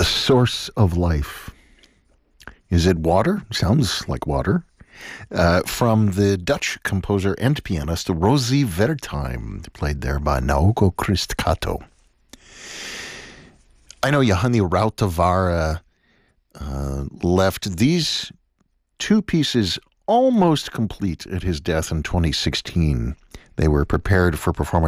source of life. Is it water? Sounds like water. From the Dutch composer and pianist Rosie Wertheim, played there by Naoko Christkato. I know Johanni Rautavaara left these two pieces almost complete at his death in 2016. They were prepared for performance